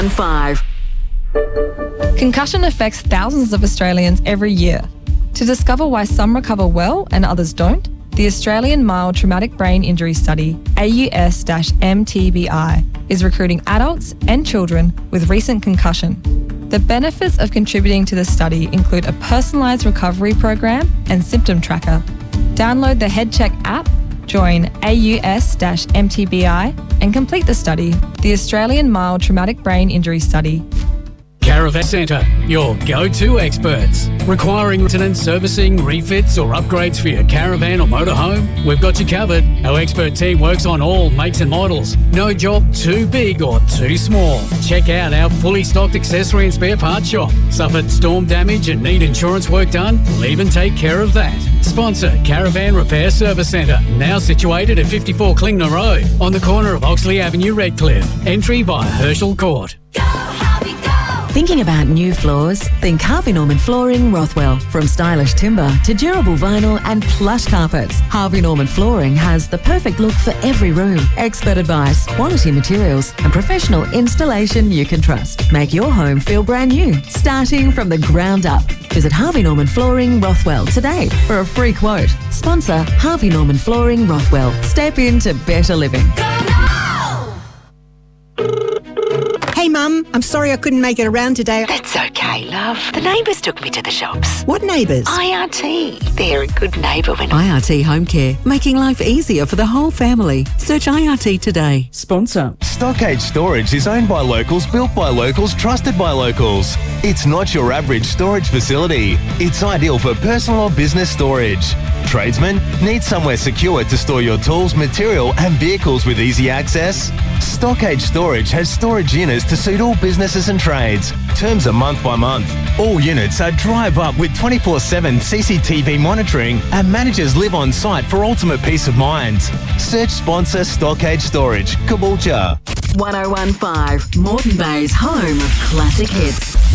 5. Concussion affects thousands of Australians every year. To discover why some recover well and others don't, the Australian Mild Traumatic Brain Injury Study, AUS-MTBI, is recruiting adults and children with recent concussion. The benefits of contributing to the study include a personalised recovery program and symptom tracker. Download the HeadCheck app, join AUS-MTBI and complete the study, the Australian Mild Traumatic Brain Injury Study. Caravan Centre, your go-to experts. Requiring maintenance, servicing, refits or upgrades for your caravan or motorhome? We've got you covered. Our expert team works on all makes and models. No job too big or too small. Check out our fully stocked accessory and spare parts shop. Suffered storm damage and need insurance work done? We'll even take care of that. Sponsor Caravan Repair Service Centre, now situated at 54 Klingner Road, on the corner of Oxley Avenue, Redcliffe. Entry via Herschel Court. Thinking about new floors? Think Harvey Norman Flooring, Rothwell. From stylish timber to durable vinyl and plush carpets, Harvey Norman Flooring has the perfect look for every room. Expert advice, quality materials and professional installation you can trust. Make your home feel brand new, starting from the ground up. Visit Harvey Norman Flooring, Rothwell today for a free quote. Sponsor Harvey Norman Flooring, Rothwell. Step into better living. Hey Mum, I'm sorry I couldn't make it around today. That's okay, love. The neighbours took me to the shops. What neighbours? IRT. They're a good neighbour when IRT Home Care, making life easier for the whole family. Search IRT today. Sponsor. Stockade Storage is owned by locals, built by locals, trusted by locals. It's not your average storage facility. It's ideal for personal or business storage. Tradesmen, need somewhere secure to store your tools, material and vehicles with easy access? Stockade Storage has storage units to suit all businesses and trades. Terms are month by month. All units are drive up with 24/7 CCTV monitoring and managers live on site for ultimate peace of mind. Search sponsor Stockade Storage, Caboolture. 1015, Moreton Bay's home of classic hits.